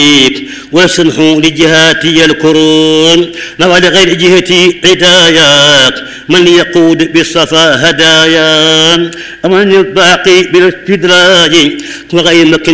وسنحوا لجهاتي الكرون نوى لغير جهتي هدايات من يقود بالصفا هدايا ومن الباقي بالاستدراج وغير مكن